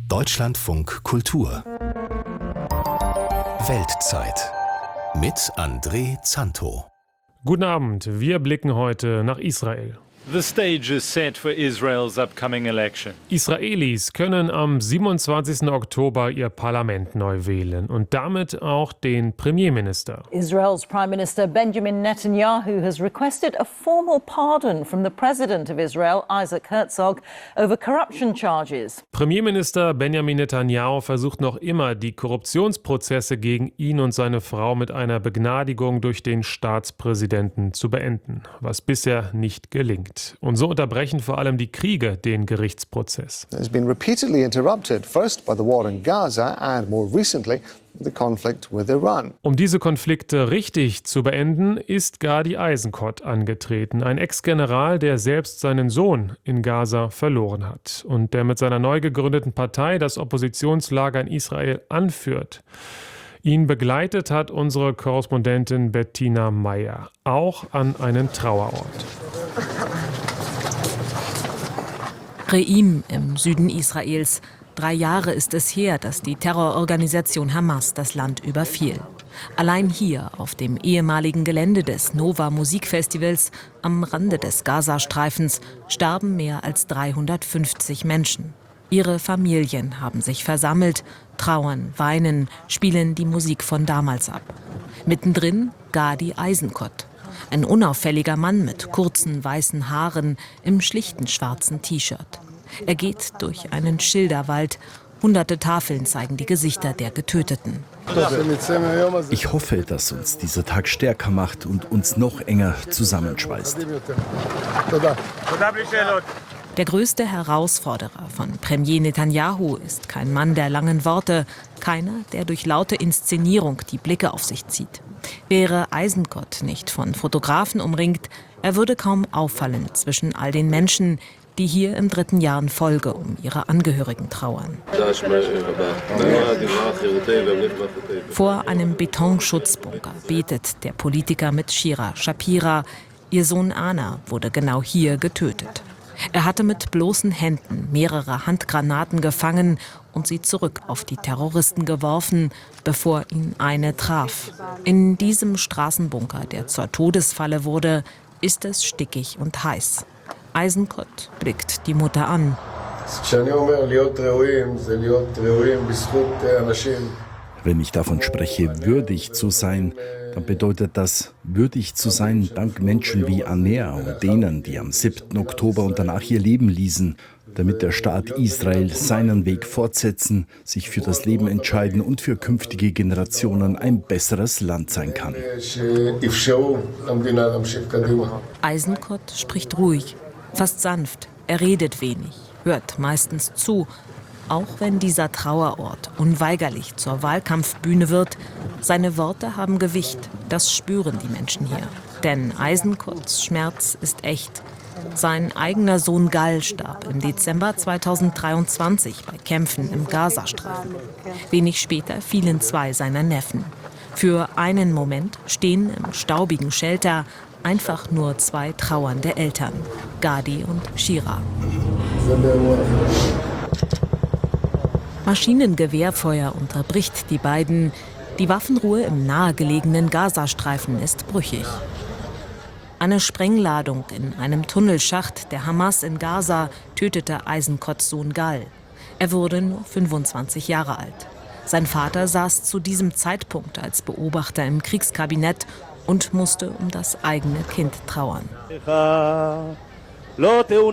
Deutschlandfunk Kultur Weltzeit mit André Zanto. Guten Abend, wir blicken heute nach Israel. The stage is set for Israel's upcoming election. Israelis können am 27. Oktober ihr Parlament neu wählen und damit auch den Premierminister. Israel's Prime Minister Benjamin Netanyahu has requested a formal pardon from the President of Israel, Isaac Herzog, over corruption charges. Premierminister Benjamin Netanyahu versucht noch immer, die Korruptionsprozesse gegen ihn und seine Frau mit einer Begnadigung durch den Staatspräsidenten zu beenden, was bisher nicht gelingt. Und so unterbrechen vor allem die Kriege den Gerichtsprozess. It has been repeatedly interrupted, first by the war in Gaza and more recently the conflict with Iran. Um diese Konflikte richtig zu beenden, ist Gadi Eisenkot angetreten, ein Ex-General, der selbst seinen Sohn in Gaza verloren hat und der mit seiner neu gegründeten Partei das Oppositionslager in Israel anführt. Ihn begleitet hat unsere Korrespondentin Bettina Meyer, auch an einen Trauerort. Re'im im Süden Israels. 3 Jahre ist es her, dass die Terrororganisation Hamas das Land überfiel. Allein hier, auf dem ehemaligen Gelände des Nova Musikfestivals am Rande des Gazastreifens, starben mehr als 350 Menschen. Ihre Familien haben sich versammelt, trauern, weinen, spielen die Musik von damals ab. Mittendrin Gadi Eisenkot. Ein unauffälliger Mann mit kurzen weißen Haaren im schlichten schwarzen T-Shirt. Er geht durch einen Schilderwald. Hunderte Tafeln zeigen die Gesichter der Getöteten. Ich hoffe, dass uns dieser Tag stärker macht und uns noch enger zusammenschweißt. Der größte Herausforderer von Premier Netanyahu ist kein Mann der langen Worte, keiner, der durch laute Inszenierung die Blicke auf sich zieht. Wäre Eisenkot nicht von Fotografen umringt, er würde kaum auffallen zwischen all den Menschen, die hier im 3. Jahr in Folge um ihre Angehörigen trauern. Vor einem Betonschutzbunker betet der Politiker mit Shira Shapira. Ihr Sohn Ana wurde genau hier getötet. Er hatte mit bloßen Händen mehrere Handgranaten gefangen und sie zurück auf die Terroristen geworfen, bevor ihn eine traf. In diesem Straßenbunker, der zur Todesfalle wurde, ist es stickig und heiß. Eisenkot blickt die Mutter an. Wenn ich davon spreche, würdig zu sein, dann bedeutet das, würdig zu sein dank Menschen wie Aner und denen, die am 7. Oktober und danach ihr Leben ließen, damit der Staat Israel seinen Weg fortsetzen, sich für das Leben entscheiden und für künftige Generationen ein besseres Land sein kann. Eisenkot spricht ruhig, fast sanft. Er redet wenig, hört meistens zu. Auch wenn dieser Trauerort unweigerlich zur Wahlkampfbühne wird, seine Worte haben Gewicht. Das spüren die Menschen hier. Denn Eisenkots Schmerz ist echt. Sein eigener Sohn Gal starb im Dezember 2023 bei Kämpfen im Gazastreifen. Wenig später fielen 2 seiner Neffen. Für einen Moment stehen im staubigen Shelter einfach nur 2 trauernde Eltern, Gadi und Shira. Maschinengewehrfeuer unterbricht die beiden. Die Waffenruhe im nahegelegenen Gazastreifen ist brüchig. Eine Sprengladung in einem Tunnelschacht der Hamas in Gaza tötete Eisenkots Sohn Gal. Er wurde nur 25 Jahre alt. Sein Vater saß zu diesem Zeitpunkt als Beobachter im Kriegskabinett und musste um das eigene Kind trauern.